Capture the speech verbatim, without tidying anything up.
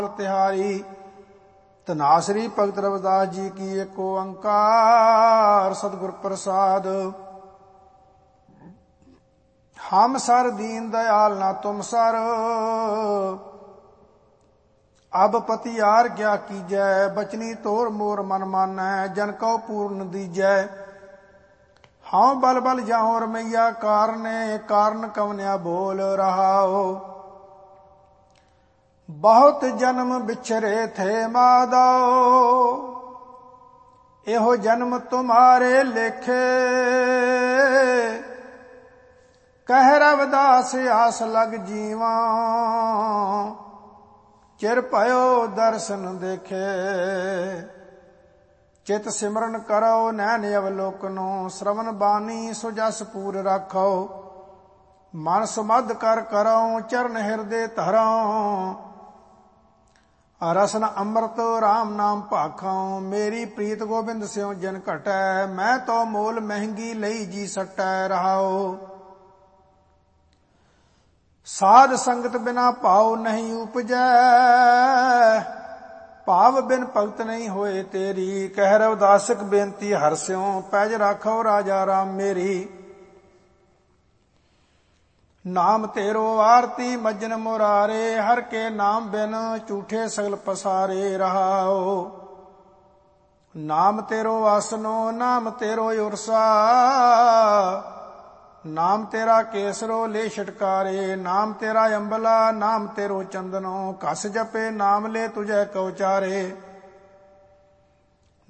तिहारी। धनासरी भगत रविदास जी की एक ओंकार सतगुर प्रसाद। हम सर दीन दयाल ना तुम सर, अब पति यार क्या कीजै। बचनी तोर मोर मन मानै, जन को पूर्ण दीजै। हाँ बल बल जाऊं रमैया कारने, कारण कवन्या बोल रहाओ। बहुत जन्म बिछरे थे माधो, एहो जन्म तुम्हारे लेखे। कह रविदास आस लग जीवा, चिर भयो दर्शन देखे। चित सिमरन करो नैन अवलोकनो, श्रवण बानी सो जस पूर राखो। मन सुमध कर करो चरण हृदय धरो, रसन अमृत राम नाम भाखों। मेरी प्रीत गोबिंद स्यों जन घटै, मैं तो मोल महंगी लई जी सटै रहाओ। साध संगत बिना भाव नहीं उपजै, भाव बिन भगत नहीं होए तेरी। कह रविदासक बेनती हर स्यों, पैज राखो राजा राम मेरी। नाम तेरो आरती मज्जन मुरारे, हर के नाम बिन झूठे सगल पसारे रहाओ। नाम तेरो आसनो नाम तेरो उरसा, नाम तेरा केसरो ले छटकारे। नाम तेरा अंबला नाम तेरो चंदनो, कस जपे नाम ले तुझे कौचारे।